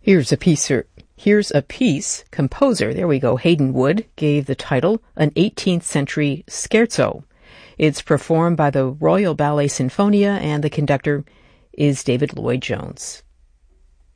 Here's a piece. Composer, there we go, Hayden Wood, gave the title an 18th century scherzo. It's performed by the Royal Ballet Sinfonia, and the conductor is David Lloyd Jones.